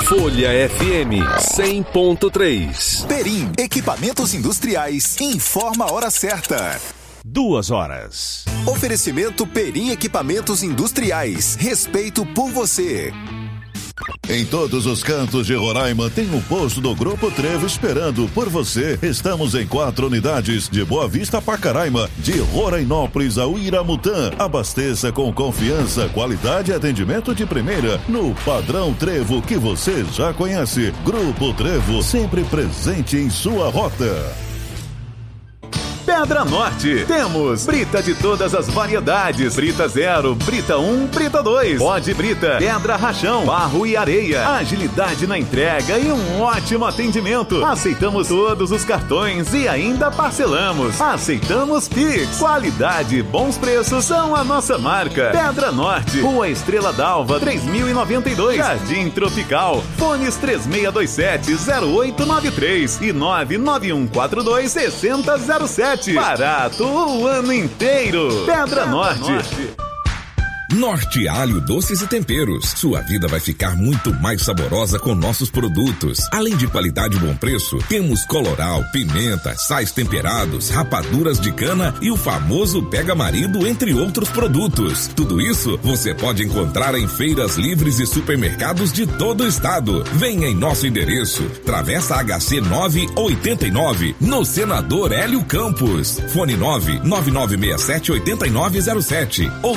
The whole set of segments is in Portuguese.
Folha FM 100.3. Perim, equipamentos industriais, informa a hora certa. 2h. Oferecimento Perim Equipamentos Industriais. Respeito por você. Em todos os cantos de Roraima tem um posto do Grupo Trevo esperando por você. Estamos em 4 unidades, de Boa Vista a Pacaraima, de Rorainópolis a Uiramutã. Abasteça com confiança, qualidade e atendimento de primeira no padrão Trevo que você já conhece. Grupo Trevo, sempre presente em sua rota. Pedra Norte, temos brita de todas as variedades, brita 0, brita 1, brita 2, pó de brita, pedra rachão, barro e areia, agilidade na entrega e um ótimo atendimento. Aceitamos todos os cartões e ainda parcelamos. Aceitamos Pix. Qualidade e bons preços são a nossa marca. Pedra Norte, Rua Estrela d'Alva, 3092, Jardim Tropical. Fones 3627-0893 e 99142-6007. Barato o ano inteiro. Pedra Norte. Norte Alho Doces e Temperos. Sua vida vai ficar muito mais saborosa com nossos produtos. Além de qualidade e bom preço, temos coloral, pimenta, sais temperados, rapaduras de cana e o famoso Pega Marido, entre outros produtos. Tudo isso você pode encontrar em feiras livres e supermercados de todo o estado. Venha em nosso endereço, Travessa HC 989, no Senador Hélio Campos. Fone 99967-8907 ou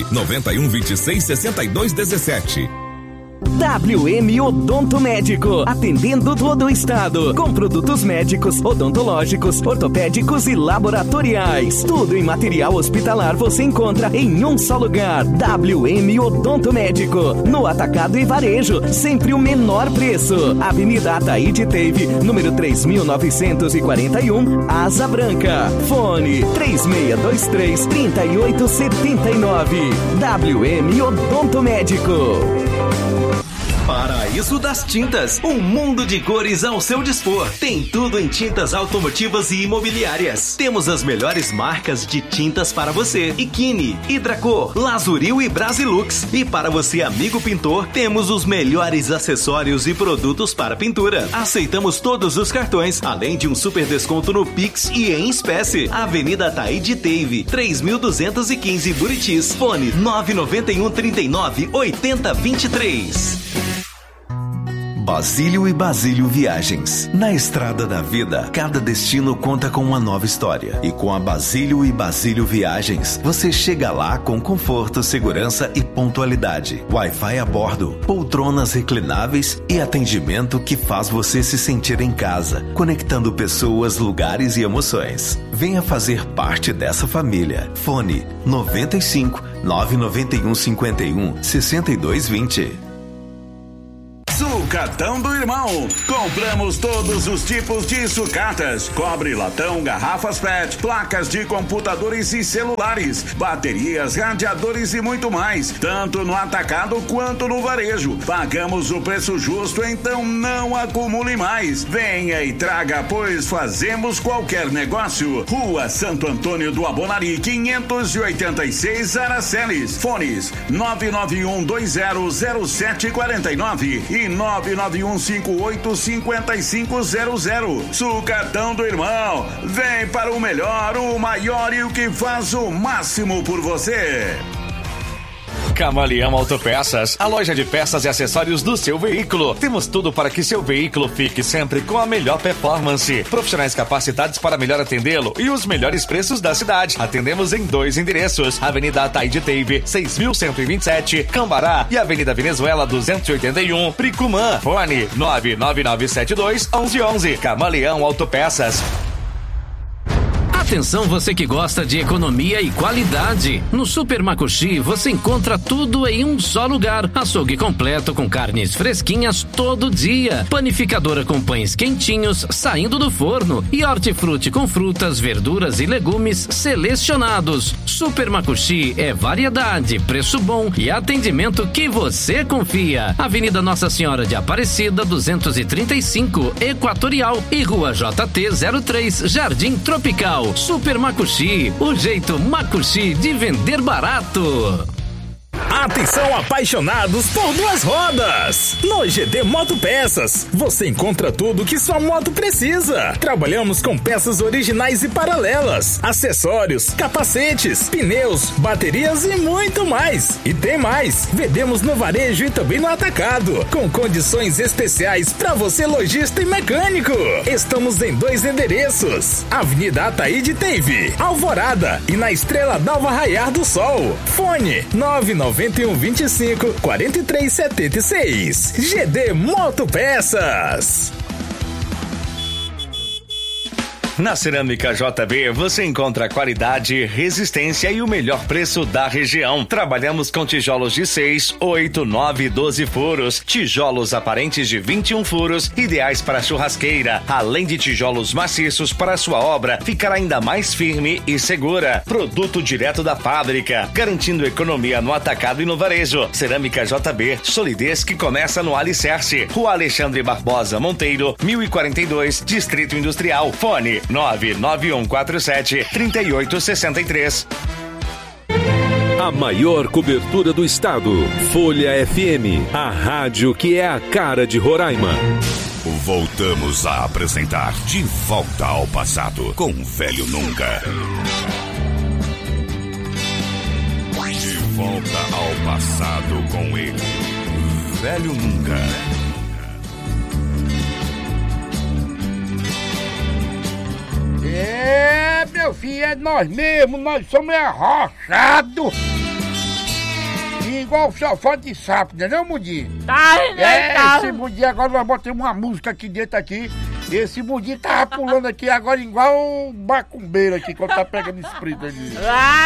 99126-6217. WM Odonto Médico, atendendo todo o estado, com produtos médicos, odontológicos, ortopédicos e laboratoriais. Tudo em material hospitalar você encontra em um só lugar. WM Odonto Médico, no atacado e varejo, sempre o menor preço. Avenida Ataíde Teve, número 3941, Asa Branca. Fone 3623-3879. WM Odonto Médico. Paraíso das Tintas, um mundo de cores ao seu dispor. Tem tudo em tintas automotivas e imobiliárias. Temos as melhores marcas de tintas para você: Ikine, Hidracor, Lazuril e Brasilux. E para você, amigo pintor, temos os melhores acessórios e produtos para pintura. Aceitamos todos os cartões, além de um super desconto no Pix e em espécie. Avenida Ataíde Teve, 3215 Buritis. Fone 99139-8023. Basílio e Basílio Viagens. Na estrada da vida, cada destino conta com uma nova história. E com a Basílio e Basílio Viagens, você chega lá com conforto, segurança e pontualidade. Wi-Fi a bordo, poltronas reclináveis e atendimento que faz você se sentir em casa, conectando pessoas, lugares e emoções. Venha fazer parte dessa família. Fone 95 991 51 6220. Sucatão do Irmão. Compramos todos os tipos de sucatas: cobre, latão, garrafas PET, placas de computadores e celulares, baterias, radiadores e muito mais, tanto no atacado quanto no varejo. Pagamos o preço justo, então não acumule mais. Venha e traga, pois fazemos qualquer negócio. Rua Santo Antônio do Abonari, 586, Araceles. Fones 991200749 e 991585500. Sucatão do Irmão. Vem para o melhor, o maior e o que faz o máximo por você. Camaleão Autopeças, a loja de peças e acessórios do seu veículo. Temos tudo para que seu veículo fique sempre com a melhor performance. Profissionais capacitados para melhor atendê-lo e os melhores preços da cidade. Atendemos em 2 endereços: Avenida Ataíde Teve, 6127, Cambará, e Avenida Venezuela 281, Pricumã. Fone 99972-1111. Camaleão Autopeças. Atenção, você que gosta de economia e qualidade. No Super Macuxi você encontra tudo em um só lugar. Açougue completo com carnes fresquinhas todo dia. Panificadora com pães quentinhos saindo do forno. E hortifruti com frutas, verduras e legumes selecionados. Super Macuxi é variedade, preço bom e atendimento que você confia. Avenida Nossa Senhora de Aparecida 235, Equatorial, e Rua JT 03, Jardim Tropical. Super Macuxi, o jeito Macuxi de vender barato. Atenção, apaixonados por duas rodas! No GD Motopeças, você encontra tudo que sua moto precisa. Trabalhamos com peças originais e paralelas, acessórios, capacetes, pneus, baterias e muito mais. E tem mais, vendemos no varejo e também no atacado, com condições especiais para você lojista e mecânico. Estamos em 2 endereços: Avenida Ataíde Teive, Alvorada, e na Estrela d'Alva Raiar do Sol. Fone 99125 4376. GD Motopeças. Na Cerâmica JB você encontra qualidade, resistência e o melhor preço da região. Trabalhamos com tijolos de 6, 8, 9 e 12 furos, tijolos aparentes de 21 furos, ideais para churrasqueira, além de tijolos maciços para sua obra ficar ainda mais firme e segura. Produto direto da fábrica, garantindo economia no atacado e no varejo. Cerâmica JB, solidez que começa no alicerce. Rua Alexandre Barbosa Monteiro, 1042, Distrito Industrial. Fone 99147-3863. A maior cobertura do estado. Folha FM, a rádio que é a cara de Roraima. Voltamos a apresentar De Volta ao Passado com o Velho Nunca. De volta ao passado com ele, Velho Nunca. É, meu filho, é nós mesmos, nós somos arrochados. Igual o chofó de sapo, entendeu, Mudinho? Esse Mudinho, agora nós botamos uma música aqui dentro aqui. Esse Mudinho tava pulando aqui agora igual um macumbeiro aqui, quando tá pegando espírito ali.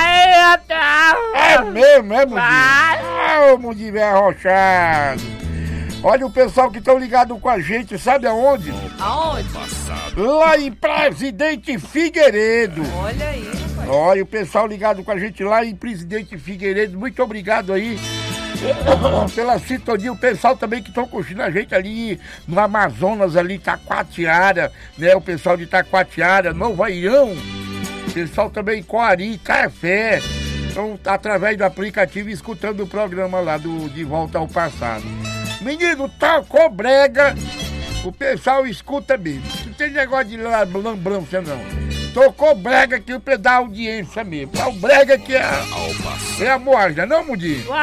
É mesmo, é, Mudinho? O Mudinho é arrochado. Olha o pessoal que estão ligados com a gente, sabe aonde? Aonde? Lá em Presidente Figueiredo. Olha aí, rapaz. Olha o pessoal ligado com a gente lá em Presidente Figueiredo. Muito obrigado aí pela sintonia. O pessoal também que estão curtindo a gente ali no Amazonas, ali, Taquatiara, né? O pessoal de Taquatiara, Novo Airão. O pessoal também em Coari, Café. Então, através do aplicativo, escutando o programa lá do De Volta ao Passado. Menino, tocou brega, o pessoal escuta mesmo. Não tem negócio de lambrança, não. Tocou brega que o da audiência mesmo. É o brega que é a moagem, não, Mudinho? Qual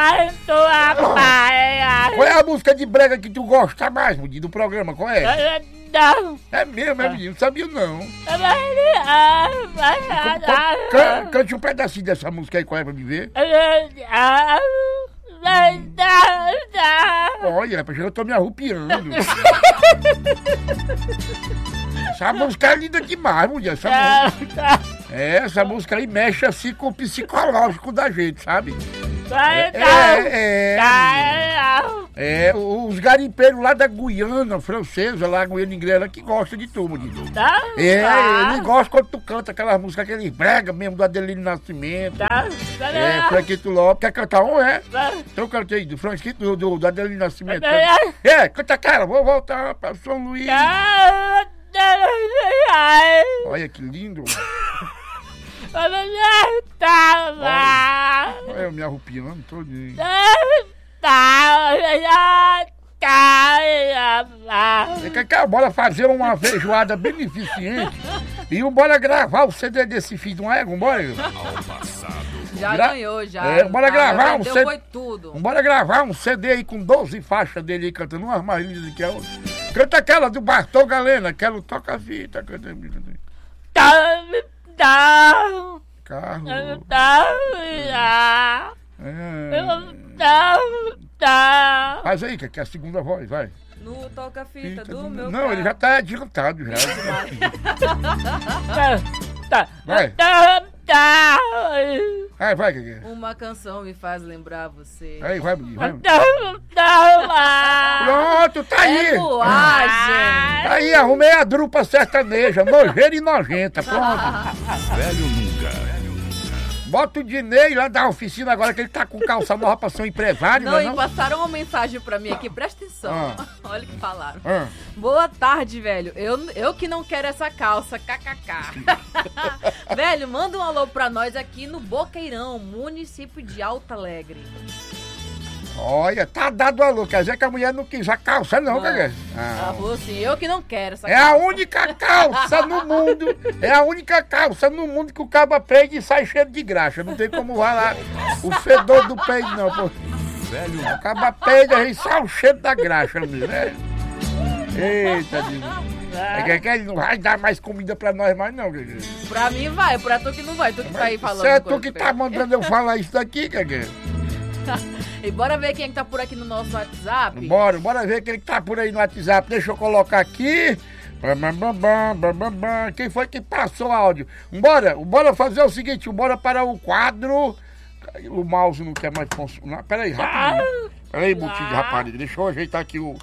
é a música de brega que tu gosta mais, Mudinho, do programa? Qual é? Não. É mesmo, é, Mudinho? Não sabia, não. Cante um pedacinho dessa música aí, qual é, pra me ver? Olha, rapaz, eu tô me arrupiando. Essa música é linda demais, mulher. Essa música aí mexe assim com o psicológico da gente, sabe? Os garimpeiros lá da Guiana francesa, lá Guiana inglesa, que gostam de tu, mulher. Eles gostam quando tu canta aquelas músicas, aqueles brega mesmo do Adelino Nascimento. Franquito Lopes. Quer cantar um, é? Então cantei aí, do Franquito, do Adelino Nascimento. Canta aquela, vou voltar pra São Luís. Olha que lindo. Olha, eu me arrupiando todinho. Bora fazer uma feijoada beneficente e bora gravar o CD desse filho de uma égua, bora? Já ganhou, já. Bora gravar um CD. Foi tudo. Bora gravar um CD aí com 12 faixas dele aí cantando umas mais lindas que a outra. Canta aquela do Bartol Galena, aquela toca a fita. Canta. Carro. Faz aí, que é a segunda voz, vai. No toca-fita do meu Não, ele já tá adiantado já. Vai. Vai, Gagê. Uma canção me faz lembrar você. Aí, vai. Pronto, tá aí. É boagem. Aí, arrumei a drupa sertaneja, nojeira e nojenta, pronto. Velho Nunca. Bota o Dinei lá da oficina agora, que ele tá com calça nova pra ser um empresário, não, e passaram uma mensagem pra mim aqui, presta atenção. Olha o que falaram. Boa tarde, velho. Eu que não quero essa calça, kkk. Velho, manda um alô pra nós aqui no Boqueirão, município de Alto Alegre. Olha, tá dado valor. Quer dizer que a mulher não quis a calça, não, quer dizer? Ela falou assim, eu que não quero essa calça. É a única calça no mundo. É a única calça no mundo que o caba pega e sai cheio de graxa. Não tem como falar o fedor do peido, não, pô. O caba pega e sai o cheiro da graxa, né? Eita, Deus. Ele não vai dar mais comida pra nós mais, não, Gagê. Pra mim vai, pra tu que não vai. Tu que tá aí falando. Você é tu que tá mandando eu falar isso daqui, Gagê. E bora ver quem é que tá por aqui no nosso WhatsApp? Bora ver quem é que tá por aí no WhatsApp. Deixa eu colocar aqui. Quem foi que passou o áudio? Bora fazer o seguinte, bora para o quadro. O mouse não quer mais funcionar. Peraí, rapidinho. Peraí, botinho de rapariga. Deixa eu ajeitar aqui o...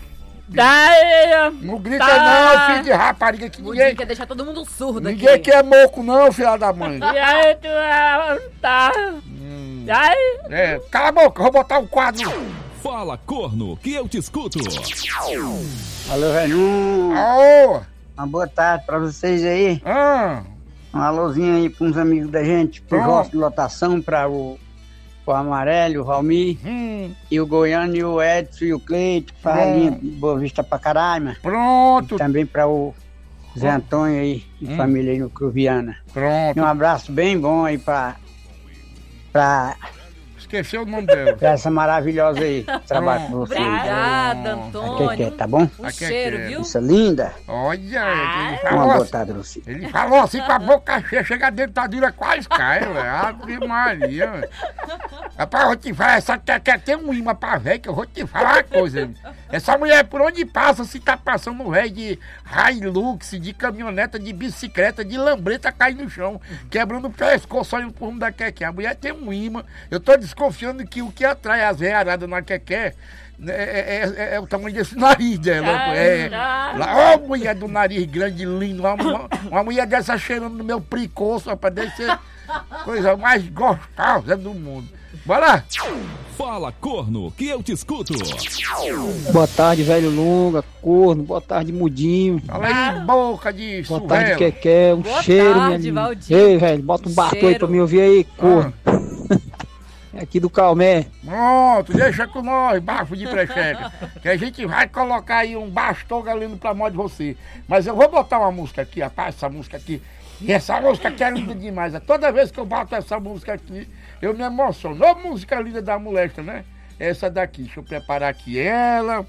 Não grita não, filho de rapariga, que ninguém... quer deixar todo mundo surdo aqui. Ninguém quer moco não, filha da mãe. E aí, tu tá... Cala a boca, vou botar o quadro. Fala, corno, que eu te escuto. Alô, velhinho. Alô. Uma boa tarde pra vocês aí. Um alôzinho aí pra uns amigos da gente, pro Rosto de Lotação, pra o Amarelo, o Valmir, e o Goiano, e o Edson, e o Cleito, pra linha de Boa Vista pra Caraima. Pronto. E também pra o Zé Antônio aí, e família aí no Cruviana. Pronto. E um abraço bem bom aí pra esqueceu o nome dela. Pra essa maravilhosa aí, trabalho com vocês. Obrigada, Antônio. Tá bom? Um cheiro, viu? Isso é linda. Olha, ele falou assim. Ele falou assim com a boca cheia, chega a dentadura quase cai, velho. Ave Maria, velho. Rapaz, eu vou te falar, essa quer ter um imã pra velho, que eu vou te falar uma coisa. Essa mulher, por onde passa, se tá passando um velho de Hilux, de caminhoneta, de bicicleta, de lambreta, cai no chão, quebrando o pescoço, olhando pro rumo da Quequé. A mulher tem um imã. Eu tô desconfiando que o que atrai as veiaradas na Quequé é o tamanho desse nariz dela. Ó, mulher do nariz grande, lindo. Uma mulher dessa cheirando no meu pricoço, rapaz, deve ser coisa mais gostosa do mundo. Bora! Fala, corno, que eu te escuto. Boa tarde, velho Lunga, corno. Boa tarde, mudinho. Fala aí, boca de Boa tarde, Quequé. Boa cheiro, tarde, minha Valdinho. Ei, velho, bota um barco aí pra me ouvir aí, corno. É aqui do Calmé. Pronto, deixa com nós, bafo de precheca. Que a gente vai colocar aí um bastou galeno pra mó de você. Mas eu vou botar uma música aqui, rapaz, essa música aqui. E essa música aqui é linda demais. Toda vez que eu boto essa música aqui, eu me emociono. Ô, música linda da molesta, né? Essa daqui, deixa eu preparar aqui ela.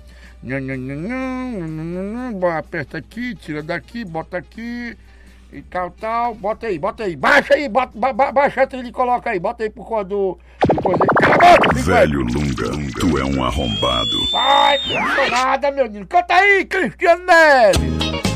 Aperta aqui, tira daqui, bota aqui. E tal. Bota aí. Baixa aí, baixa a trilha e coloca aí. Bota aí por causa do... Velho Lunga, tu é um arrombado. Ai, não sou nada, meu menino. Canta aí, Cristiano Neves.